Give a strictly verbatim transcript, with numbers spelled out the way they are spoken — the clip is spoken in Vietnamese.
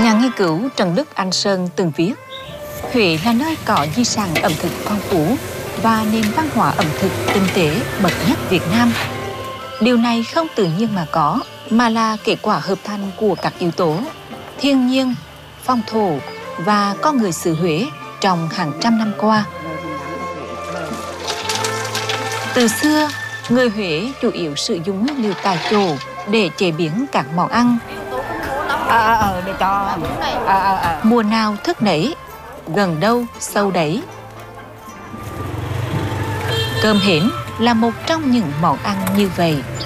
Nhà nghiên cứu Trần Đức Anh Sơn từng viết: Huế là nơi có di sản ẩm thực phong phú và nền văn hóa ẩm thực tinh tế bậc nhất Việt Nam. Điều này không tự nhiên mà có, mà là kết quả hợp thành của các yếu tố thiên nhiên, phong thổ và con người xứ Huế trong hàng trăm năm qua. Từ xưa, người Huế chủ yếu sử dụng nguyên liệu tại chỗ để chế biến các món ăn. À, à, à, để cho à, à, à. Mùa nào thức nấy, gần đâu sâu đấy. Cơm hến là một trong những món ăn như vậy.